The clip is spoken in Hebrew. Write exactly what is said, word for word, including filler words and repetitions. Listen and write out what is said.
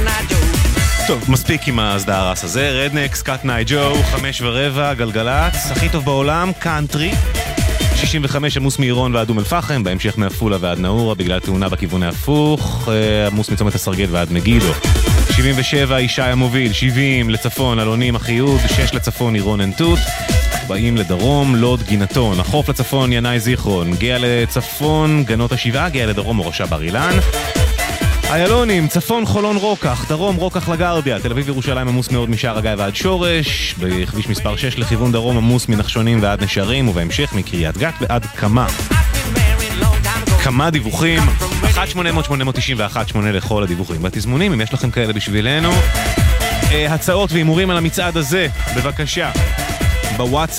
טוב, מספיק עם הסדה הרס הזה. רדנקס, קאט ניי ג'ו, חמש ורבע, גלגלץ, הכי טוב בעולם, קאנטרי. שישים וחמש עמוס מאירון ועד אום אל-פחם, בהמשך מאפולה ועד נאורה בגלל תאונה בכיוון ההפוך, עמוס מצומת הסרגל ועד מגידו. שבעים ושבע ישי המוביל, שבעים לצפון אלונים אחיוד, שש לצפון עירון אנטות, ארבעים לדרום לוד גינתון, החוף לצפון ינאי זיכרון, גאה לצפון גנות השבעה, גאה לדרום מורשה בר אילן. איילונים, צפון חולון רוקח, דרום רוקח לגרדיה, תל אביב ירושלים עמוס מאוד משער הגיא ועד שורש, בכביש מספר שש לכיוון דרום עמוס מנחשונים ועד נשרים, ובהמשך מקריית גת ועד כמה. כמה דיווחים, אחת שמונה אפס אפס שמונה תשע אחת שמונה לכל הדיווחים והתזמונים, אם יש לכם כאלה בשבילנו. הצעות ואימורים על המצעד הזה, בבקשה, בוואטסאפ